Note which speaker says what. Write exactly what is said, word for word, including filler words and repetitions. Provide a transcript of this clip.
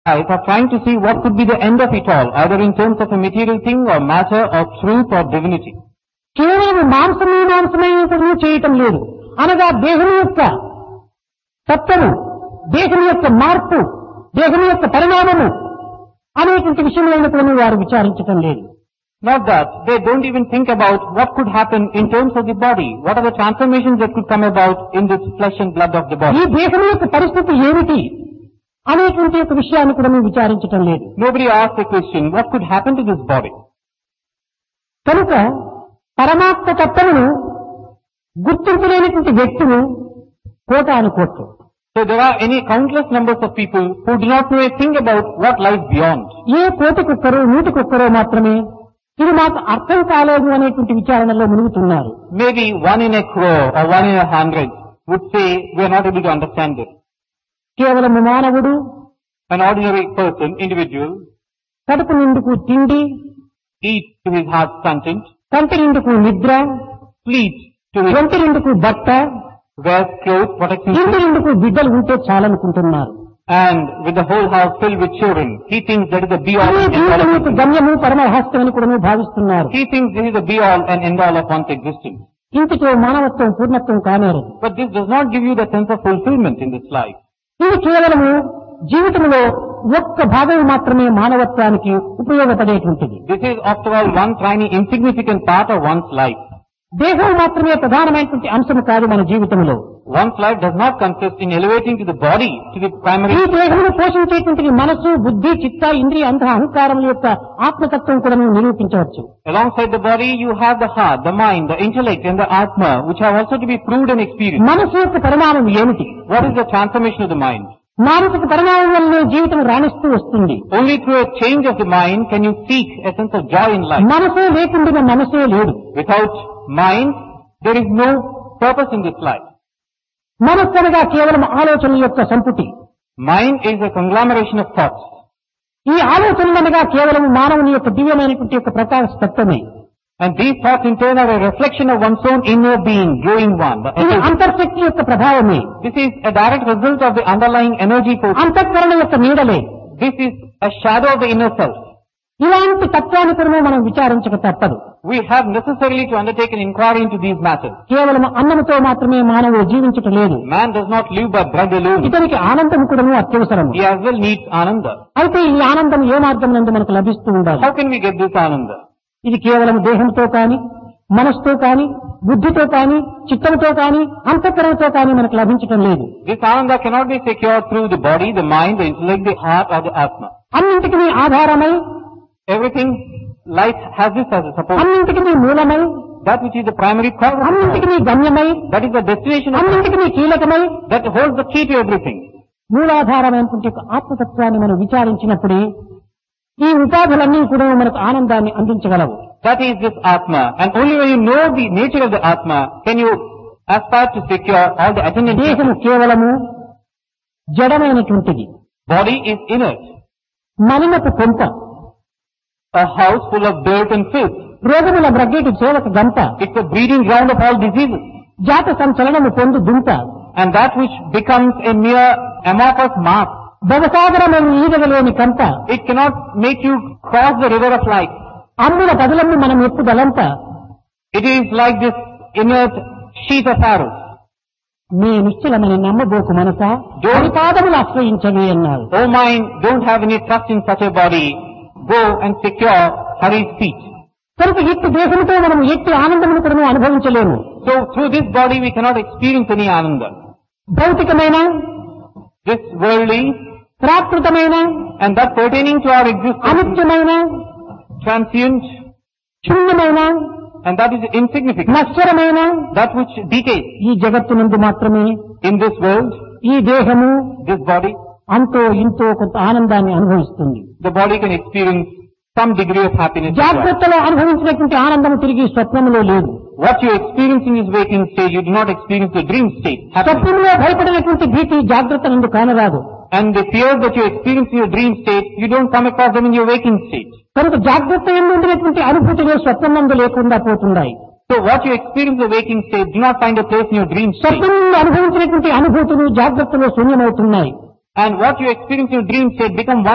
Speaker 1: life are trying to see what could be the end of it all, either in terms of a material thing or matter or truth or divinity.
Speaker 2: కేవలం మాంసమే మాంసమే చేయటం లేదు, అనగా దేహం యొక్క తత్వము, దేహం యొక్క మార్పు, దేహం యొక్క పరిణామము అనేటువంటి విషయంలో వారు విచారించటం లేదు.
Speaker 1: Not that, they don't even think about what could happen in terms of the body, what are the transformations that could come about in this flesh and blood of the
Speaker 2: ఈ
Speaker 1: body.
Speaker 2: దేహం యొక్క పరిస్థితి ఏమిటి అనేటువంటి యొక్క విషయాన్ని కూడా మేము విచారించటం లేదు.
Speaker 1: Nobody asked the question, what could happen to this body?
Speaker 2: కనుక పరమాత్మ తత్వమును గుర్తించలేనటువంటి వ్యక్తులు కోటాను కోట్లు.
Speaker 1: So there are any countless numbers of people who do not know a thing about what lies beyond.
Speaker 2: ఏ కోటికొక్కరో నూటికొక్కరో మాత్రమే ఇది మాకు అర్థం కాలేదు అనేటువంటి విచారణలో మునుగుతున్నారు.
Speaker 1: Maybe one in a crore or one in a hundred would say, we are not able to understand this.
Speaker 2: కేవలం మానవుడు
Speaker 1: An ordinary person, individual,
Speaker 2: కడుపు నిండుకు తిండి,
Speaker 1: eats to his heart's content,
Speaker 2: కంటి నిండుకు నిద్ర,
Speaker 1: sleeps to his,
Speaker 2: ఒంటి నిండుకు బట్ట,
Speaker 1: wears clothes, protects
Speaker 2: ఇంటి
Speaker 1: himself,
Speaker 2: నిండుకు బిడ్డలు ఉంటే చాలనుకుంటున్నారు.
Speaker 1: and with the whole house filled with children, he thinks that is the be-all
Speaker 2: అదే
Speaker 1: and end-all of
Speaker 2: జీవితముకు
Speaker 1: existence.
Speaker 2: గమ్యము పరమరహస్యం అని కూడా భావిస్తున్నారు.
Speaker 1: He thinks this is the be-all and end-all of one's existence.
Speaker 2: ఇంటితో మానవత్వం పూర్ణత్వం కానేరు.
Speaker 1: But this does not give you the sense of fulfillment in this life.
Speaker 2: ఇది కేవలము జీవితంలో ఒక్క భాగం మాత్రమే మానవత్వానికి ఉపయోగపడేటువంటిది.
Speaker 1: This is, after all, one tiny insignificant part of one's life.
Speaker 2: దేహం మాత్రమే ప్రధానమైనటువంటి అంశం కాదు మన జీవితంలో.
Speaker 1: One's life does not consist in elevating to the body, to the primary.
Speaker 2: ఈ దేహమును పోషించేటువంటి మనసు, బుద్ధి, చిత్త, ఇంద్రియ, అంత అహంకారం యొక్క ఆత్మతత్వం కూడా మనం నిరూపించవచ్చు.
Speaker 1: Alongside the body, you have the heart, the mind, the intellect, and the atma, which have also to be proved and experienced.
Speaker 2: మనసు యొక్క పరిణామం ఏమిటి?
Speaker 1: What is the transformation of the mind?
Speaker 2: మానసిక పరిణామం వల్లనే జీవితం రాణిస్తూ వస్తుంది.
Speaker 1: Only through a change of the mind can you seek a sense of joy in life.
Speaker 2: మనసే లేకుండా మనసే లేదు.
Speaker 1: Without mind, there is no purpose in this life.
Speaker 2: మనస్సు అనగా కేవలం ఆలోచన యొక్క సంపుటి.
Speaker 1: Mind is a conglomeration of thoughts.
Speaker 2: ఈ ఆలోచనలనగా కేవలం మానవుని యొక్క దివ్యమైనటువంటి యొక్క ప్రకాశ తత్వమే.
Speaker 1: And these thoughts in turn are a reflection of one's own inner being, glowing one. The
Speaker 2: ఇది
Speaker 1: essence.
Speaker 2: అంతర్శక్తి యొక్క ప్రభావమే.
Speaker 1: This is a direct result of the underlying energy force.
Speaker 2: అంతఃకరణ యొక్క నీడలే.
Speaker 1: This is a shadow of the inner self.
Speaker 2: ఇలాంటి తత్వాన్ని కూడా మనం విచారించక తప్పదు.
Speaker 1: We have necessarily to undertake an inquiry into these matters.
Speaker 2: కేవలం అన్నముతో మాత్రమే మానవుడు జీవించటం లేదు.
Speaker 1: Man does not live by bread alone.
Speaker 2: ఇతనికి ఆనందం కూడా అత్యవసరం.
Speaker 1: He as well needs ananda.
Speaker 2: అయితే ఈ ఆనందం ఏ మార్గం నందు మనకు లభిస్తూ ఉండాలి?
Speaker 1: How can we get this ananda?
Speaker 2: ఇది కేవలం దేహంతో కాని, మనస్సుతో కాని, బుద్ధితో కాని, చిత్తంతో కాని, అంతఃకరణతో కాని మనకు లభించటం లేదు.
Speaker 1: This ananda cannot be secured through the body, the mind, the intellect, the heart or the atma.
Speaker 2: అన్నింటికి ఆధారమై,
Speaker 1: Everything, life has this as a support.
Speaker 2: అన్నింటికి మూలమై,
Speaker 1: That which is the primary cause of life.
Speaker 2: అన్నింటికి గమ్యమై,
Speaker 1: That is the destination of life.
Speaker 2: అన్నింటికి కీలకమై,
Speaker 1: That holds the key to everything.
Speaker 2: మూలాధారమైనటువంటి ఒక ఆత్మతత్వాన్ని మనం విచారించినప్పుడే ఈ ఉపాధులన్నీ కూడా మనకు ఆనందాన్ని అందించగలవు.
Speaker 1: That is this atma. And only when you know the nature of the atma can you aspire to secure all the attendant.
Speaker 2: దేహము కేవలము జడమైనటువంటిది.
Speaker 1: Body is inert.
Speaker 2: మలినపు కొంప,
Speaker 1: A house full of dirt and filth.
Speaker 2: రోగముల బ్రగ్గేటి సేవక గంట,
Speaker 1: It's the breeding ground of all diseases.
Speaker 2: జాత సంచలనము పొందు దుంత,
Speaker 1: And that which becomes a mere amorphous mass.
Speaker 2: భవసాగరమైన ఈదగలేని కంట,
Speaker 1: It cannot make you cross the river of life.
Speaker 2: అమ్ముల పదులమ్మి మనం ఎప్పుదలంత,
Speaker 1: It is like this inert sheath of arrows.
Speaker 2: నీ నిశ్చలమని నమ్మబోకు మనసా, హరి పాదములు ఆశ్రయించవే అన్నారు.
Speaker 1: Oh mind, don't have any trust in such a body. Go and secure Hari's feet.
Speaker 2: కనుక ఎట్టి దేశంతో మనం ఎట్టి ఆనందమును కూడా అనుభవించలేము.
Speaker 1: So through this body we cannot experience any ananda.
Speaker 2: భౌతికమైన,
Speaker 1: This worldly
Speaker 2: ప్రాకృతమైన,
Speaker 1: and that pertaining to our existence,
Speaker 2: అనిత్యమైన,
Speaker 1: transient,
Speaker 2: శూన్యమైన,
Speaker 1: and that is insignificant.
Speaker 2: నశ్వరమైన
Speaker 1: That which decays.
Speaker 2: ఈ జగత్తునందు మాత్రమే
Speaker 1: In this world,
Speaker 2: ఈ దేహము
Speaker 1: this body,
Speaker 2: అంతో ఇంతో కొంత ఆనందాన్ని అనుభవిస్తుంది.
Speaker 1: the body can experience some degree of happiness. and joy.
Speaker 2: జాగ్రత్తలో అనుభవించినటువంటి ఆనందం తిరిగి స్వప్నంలో లేదు.
Speaker 1: What you experience in this waking state, you do not experience the dream state. Happiness.
Speaker 2: స్వప్నంలో భయపడినటువంటి భీతి జాగ్రత్త నుండి కానరాదు.
Speaker 1: And the fears that you experience in your dream state, you don't come across them in your waking state.
Speaker 2: కనుక జాగ్రత్త ఎందు ఉండినటువంటి అనుభూతులు స్వప్నం నందు లేకుండా పోతున్నాయి.
Speaker 1: So what you experience in the waking state, do not find a place in your dream state.
Speaker 2: స్వప్నంలో అనుభవించినటువంటి అనుభూతులు జాగ్రత్తలో శూన్యమవుతున్నాయి.
Speaker 1: And what you experience in your dream state become one